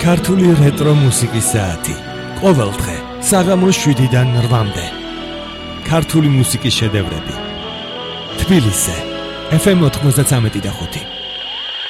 ქართული რეტრო მუსიკის საათი. ყოველ დღე საღამოს 7-დან 8-მდე. ქართული მუსიკის შედევრები. თბილისზე FM 93.5.